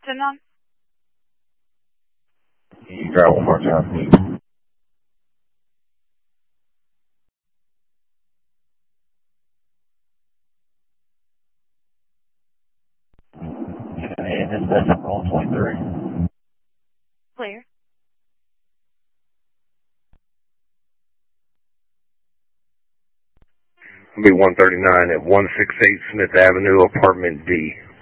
Turn on. You try one more time, please. And this is call 23. Clear. It'll be 139 at 168 Smith Avenue, apartment D.